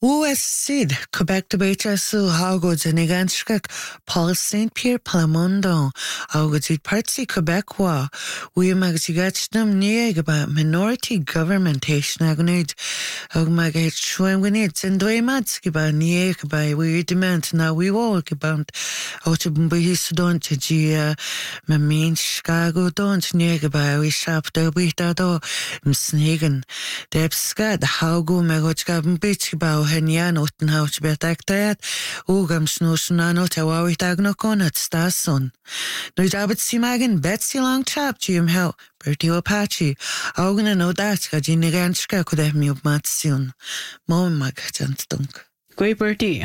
US Sid, Quebec debater su haugods en eganskak Paul St. Pierre Palamondo, haugods id partsi Quebecois, we magzigatchnam niegaba minority governmentation agnid, hug magat schwemganid, and dwematskiba niegaba, we demand na we walk about out of Bihis don't gia, my main Chicago don't niegaba, we shop the witado, msnegan, debskat, haugo magotskab bitchba. Henyan Ottenhout Bertagtayat, Ugam Snusnano Tawawi Tagnokon at Stason. No Jabbat Simagan Betsy Long Chap Jim Hell, Bertie Apache, Augen and Odatka Jiniganska could have me of Matsun. Mom Magajant Dunk. Great Bertie.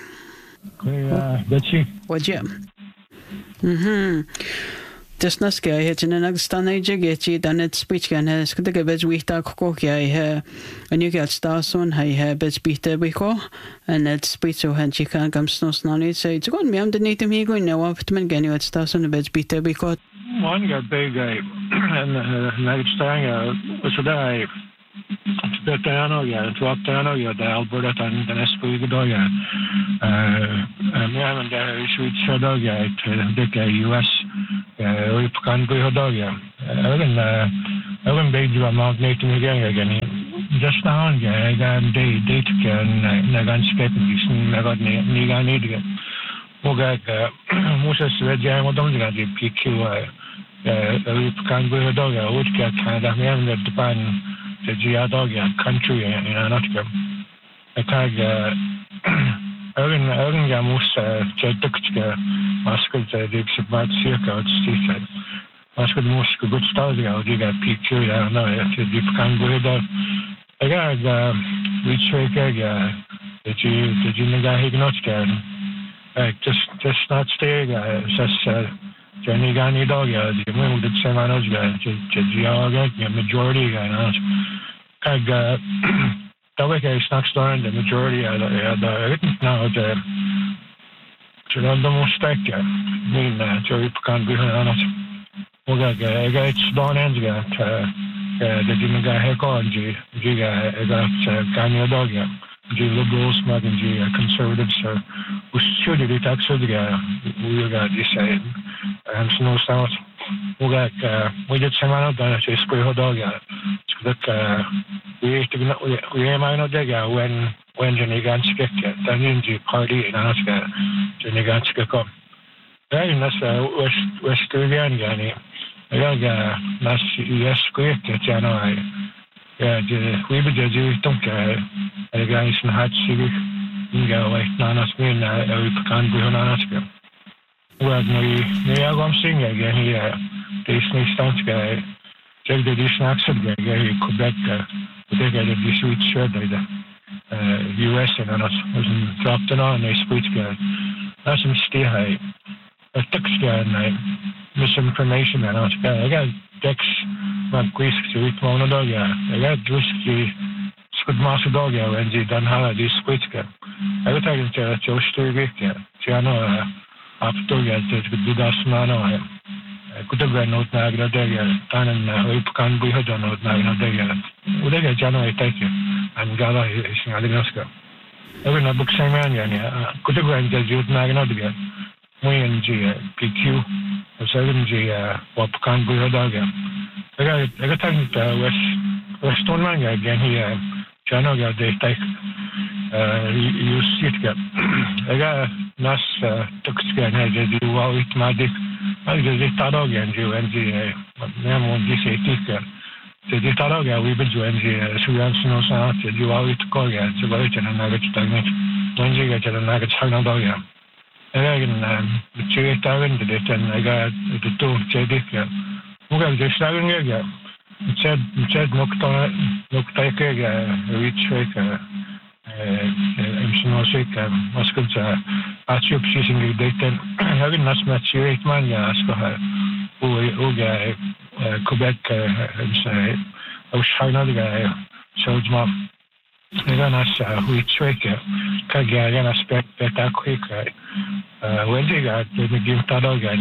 Betsy. What Jim? Just naske I had in an agstana jageti done it speech can has the beds we talk cocky I have a new cat stars on I have beds beat there before and that speech so hand she can't come snow snowny so it's going me underneath me going now after man again you at stars on the beds beat there because one got big guy and night starting was a day Betano, yeah, Twaptano, yeah, the Alberta and the Nespu dog, yeah. And the sweet shadow, yeah, the US, we can't go dog, yeah. I wouldn't beg you about making again. Just now, yeah, I got date and I got skipping, I got Nigan idiot. Mogak, Moses, the jam, don't get the PQ, we can't go dog, I would get Canada, I haven't got the pan. The Giadogia country in Antarctica. I tag Ergen Gamus, Jedukska, Muscle, the Exhibit Circa, Seaside. Muscle Musk, good stars, you got PQ, I don't know if you can't go there. I got reach rate, the Jinaga Hignotka. Just not stay, just. Jenny Gani dog, the women did same on us, the majority guy. The way I snacks down the majority, the written now the most stack, mean, Jerry can't be on us. I got Don Ends, the Jimmy guy Heko and I got Ganya dog, G liberals, Mag and G conservatives, who should it actually we got this side. And snow south. We did some of that to spray dog. We might not dig when Janiganska, the Ninja party in Alaska, Janiganska come. Then that's Western Gani. I got Nas US script, January. Yeah, we would do don't care. I got some hot civic. You go like Nanas mean, we can't be on Alaska. Well, I'm singing again here. They snake stunts guy. Check the dish accent guy here, Quebec. They got a sweet shirt like the US and I was dropped it on a speech guy. That's some stay high. A text guy and misinformation and I got Dex, my quiz to eat one dog. I got Drusky, Scud Master dog, when they done how this speech guy. I got taken to Joe Sturgate, Giano. After the Budasmano, I could have been not Nagra Dega, and we can't be heard on Nagra Dega. Udega January take you, and Gala is in Adinaska. Every book same man, could have been the Jute Nagra Dega. We and G, PQ, 7G, what can't be heard again. I got time to West Stonewang again here, Janoga, they take. You see it. I got Nas Tuxcan, I do all it magic. I did Taroga and you and the Nemo Disatica. The Taroga, we would do and the Suyanson Sound, the Duality Koga, the Virgin and Nugget Stagnant, when you get a Nugget Hanadoga. And I can the Cherry Tavern did it, and I got the two Chedica. Who got the Staggering again? It said Noctaka, Rich Shaker. Sick, Muscles, Archip Shishing Dayton, having not much 8 man, ask her, who guy, Quebec, I was China, the guy, so it's mom. I got us, who it's shaker, Kagagan aspect that quick, when they got the McGill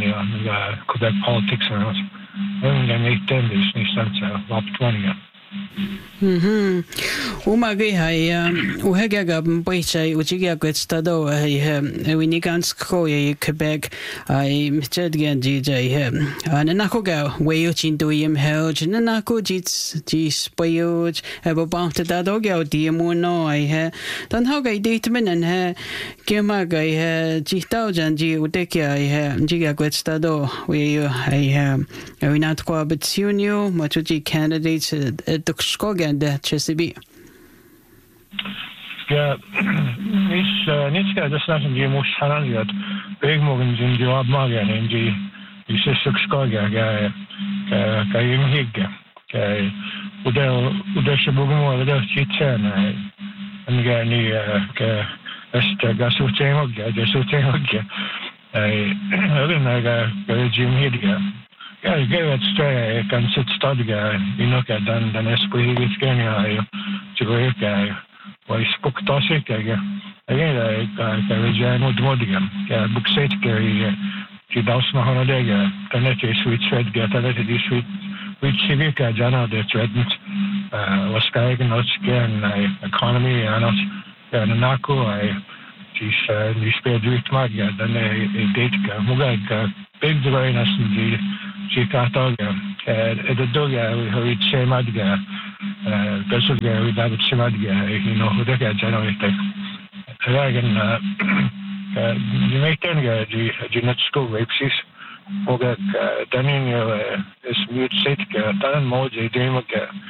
Tadogan, Quebec politics, and I was 8 10 this, Nissan, up 20. Umagi hai uhega boichai ujiga gwestado hai winigansko ye Quebec ai mitedgen DJ nanako ga weyo chindoyim helj nanako ji spoyoj ebo bant dado ga diemono ai dan how ga datemen and kema ga jitao janji utekia ai jiga gwestado weyo ai winatko abitsunio machuji candidates dukskoga and Chesapeake. Ja, niet ja, dat is een die moest gaan gehad. Ik mogen in die opmaken en die stuk skoga ga je higgen. Ude se bogumo ude chitsen en ga ni ga sutemogge. Ga Jim higgen. Ja, ik geef het strijden. Ik kan zitten stadigen. Dan is het goed gaan. Waar je spookt als ik ga moet modigen. Ja, boek steeds die dans nog aan het dan net je zoiets gaat. Dan net die zoiets civica jana dat redden. Was kijken als geen economy en als een nako. Die speelt duurt maar ja. Dan deed ik moeilijk. Big design die kataga de doga we iets madga besoga we dat madga hoe dat generate again die meten die net school websites ook dan in is mute set dan mode demo